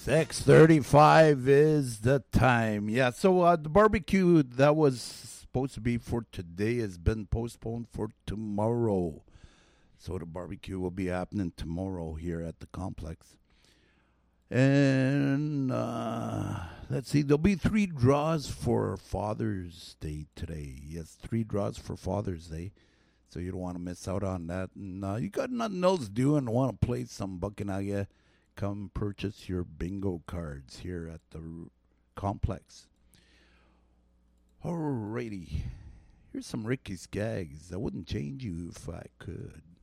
6:35 is the time. Yeah, so the barbecue that was supposed to be for today has been postponed for tomorrow. So the barbecue will be happening tomorrow here at the complex. And let's see, there'll be three draws for Father's Day today. Yes, three draws for Father's Day. So you don't want to miss out on that. And you got nothing else to do and want to play some Buckinaga, come purchase your bingo cards here at the complex. Alrighty. Here's some Ricky's gags. I wouldn't change you if I could.